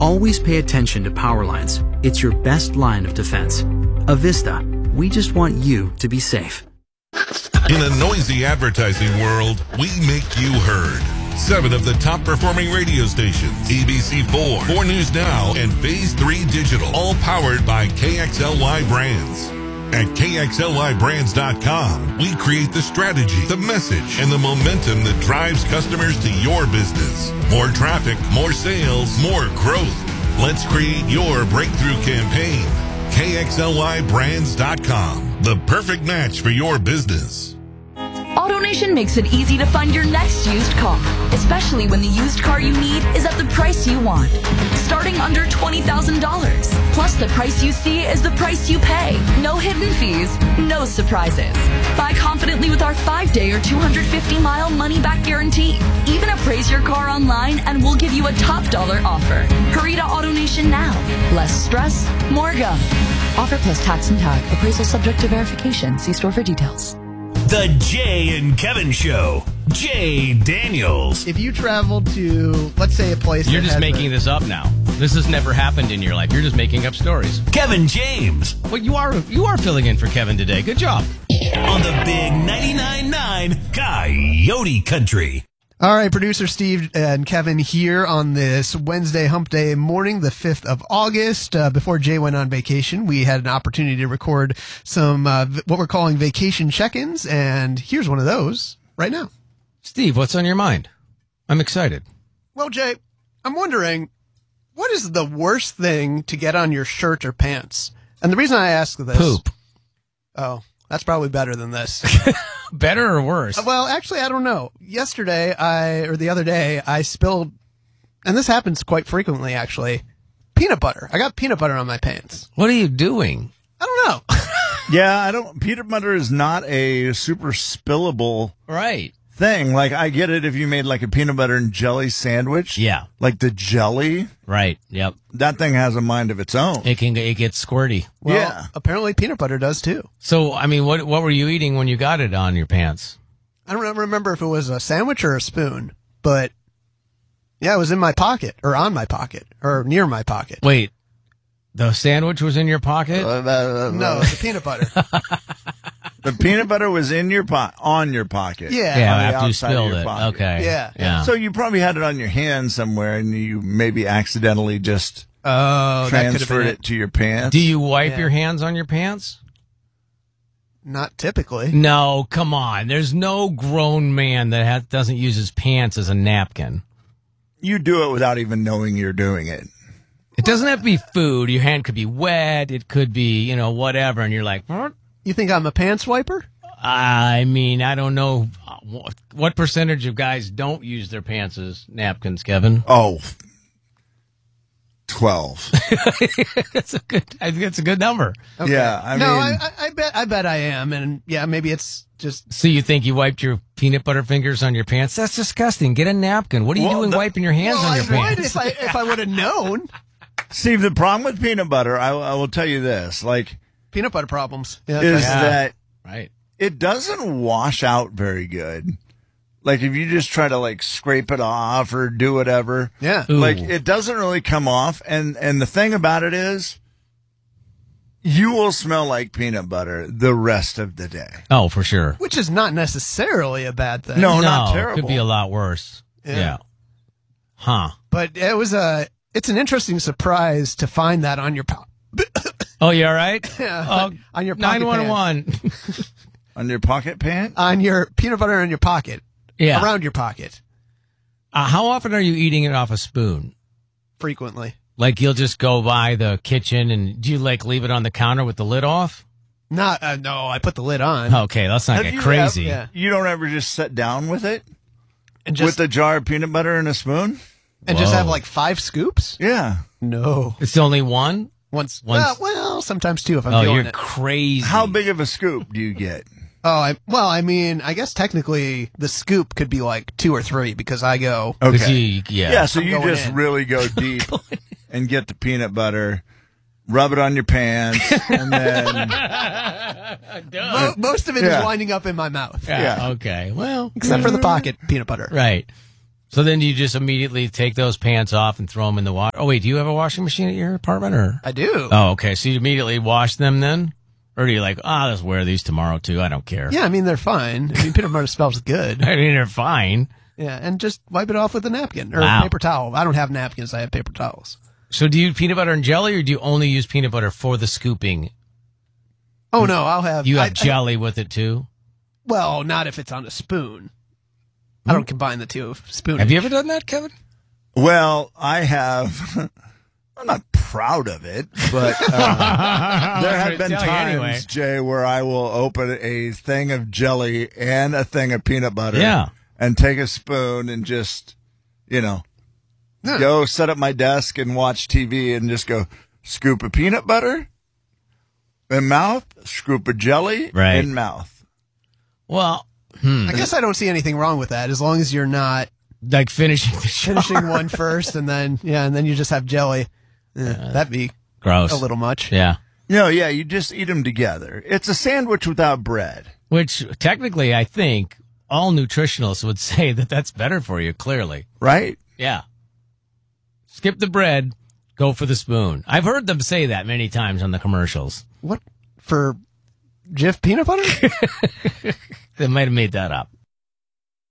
Always pay attention to power lines. It's your best line of defense. Avista, we just want you to be safe. In a noisy advertising world, we make you heard. 7 of the top performing radio stations, ABC4, 4 News Now, and Phase 3 Digital, all powered by KXLY Brands. At KXLYBrands.com, we create the strategy, the message, and the momentum that drives customers to your business. More traffic, more sales, more growth. Let's create your breakthrough campaign. KXLYBrands.com, the perfect match for your business. AutoNation makes it easy to find your next used car, especially when the used car you need is at the price you want. Starting under $20,000. Plus, the price you see is the price you pay. No hidden fees, no surprises. Buy confidently with our 5-day or 250-mile money-back guarantee. Even appraise your car online and we'll give you a top dollar offer. Hurry to AutoNation now. Less stress, more go. Offer plus tax and tag. Appraisal subject to verification. See store for details. The Jay and Kevin Show. Jay Daniels. If you travel to, let's say, a place You're just making this up now. This has never happened in your life. You're just making up stories. Kevin James. Well, you are filling in for Kevin today. Good job. On the big 99.9 Coyote Country. All right, producer Steve and Kevin here on this Wednesday hump day morning, the 5th of August. Before Jay went on vacation, we had an opportunity to record some what we're calling vacation check-ins, and here's one of those right now. Steve, what's on your mind? I'm excited. Well, Jay, I'm wondering, what is the worst thing to get on your shirt or pants? And the reason I ask this... Poop. Oh, that's probably better than this. Better or worse? Well, actually, I don't know. The other day, I spilled, and this happens quite frequently, actually, peanut butter. I got peanut butter on my pants. What are you doing? I don't know. Yeah, peanut butter is not a super spillable Right. thing. Like, I get it if you made like a peanut butter and jelly sandwich. Yeah. Like the jelly. Right. Yep. That thing has a mind of its own. It gets squirty. Well, yeah. Apparently peanut butter does too. So, I mean, what were you eating when you got it on your pants? I don't remember if it was a sandwich or a spoon, but yeah, it was in my pocket or on my pocket or near my pocket. Wait, the sandwich was in your pocket? No, the peanut butter. The peanut butter was in your on your pocket. Yeah. Yeah, On the after you outside of spilled your it. pocket. Okay. Yeah. So you probably had it on your hand somewhere, and you maybe accidentally just Oh, that could have transferred been it to your pants. Do you wipe Yeah. your hands on your pants? Not typically. No, come on. There's no grown man that doesn't use his pants as a napkin. You do it without even knowing you're doing it. It doesn't have to be food. Your hand could be wet. It could be, whatever. And you're like, what? You think I'm a pants wiper? I mean, I don't know. What percentage of guys don't use their pants as napkins, Kevin? Oh, 12. I think that's a good number. Okay. Yeah, I bet I am, and yeah, maybe it's just. So you think you wiped your peanut butter fingers on your pants? That's disgusting. Get a napkin. What are you doing wiping your hands on your I would pants? if I would have known. Steve, the problem with peanut butter, I will tell you this, like, Peanut butter problems. Yeah, is that's right. that Right. it doesn't wash out very good. Like, if you just try to, like, scrape it off or do whatever, Yeah. Ooh. like, it doesn't really come off. And the thing about it is, you will smell like peanut butter the rest of the day. Oh, for sure. Which is not necessarily a bad thing. No, not terrible. It could be a lot worse. Yeah. Huh. But it's an interesting surprise to find that on your Oh, you all right? on your pocket 911. On your pocket pant? on your peanut butter in your pocket. Yeah. Around your pocket. How often are you eating it off a spoon? Frequently. Like you'll just go by the kitchen and do you like leave it on the counter with the lid off? No, I put the lid on. Okay, let's not Have get you crazy. Yeah. You don't ever just sit down with it? And With a jar of peanut butter and a spoon? and just have Whoa. like 5 scoops? Yeah. No. It's only one? Once. Once- Well, sometimes 2 if I'm Oh, doing you're it. crazy. How big of a scoop do you get? Oh, I mean, I guess technically the scoop could be like 2 or 3 because I go. 'Cause Okay. yeah. So I'm you going just in. really go deep and get the peanut butter, rub it on your pants, and then Most of it is Yeah. winding up in my mouth. Yeah. yeah. Okay. Well, Except for the pocket peanut butter. right. So then you just immediately take those pants off and throw them in the water. Oh, wait, do you have a washing machine at your apartment? Or I do. Oh, okay. So you immediately wash them then? Or do you like, let's wear these tomorrow too? I don't care. Yeah, I mean, they're fine. I mean, peanut butter smells good. I mean, they're fine. Yeah, and just wipe it off with a napkin or Wow. paper towel. I don't have napkins. I have paper towels. So do you peanut butter and jelly, or do you only use peanut butter for the scooping? Oh, no, I'll have... You have jelly with it too? Well, not if it's on a spoon. I don't combine the two. Spoon. Have you ever done that, Kevin? Well, I have. I'm not proud of it, but there have been times, Jay, where I will open a thing of jelly and a thing of peanut butter. Yeah. And take a spoon and just, go set up my desk and watch TV and just go scoop of peanut butter in mouth, scoop of jelly in mouth. Well, I guess I don't see anything wrong with that, as long as you're not like finishing one first and then you just have jelly. That'd be gross. A little much. Yeah. You just eat them together. It's a sandwich without bread. Which technically, I think all nutritionalists would say that that's better for you. Clearly, right? Yeah. Skip the bread, go for the spoon. I've heard them say that many times on the commercials. What for? Jif peanut butter? They might have made that up.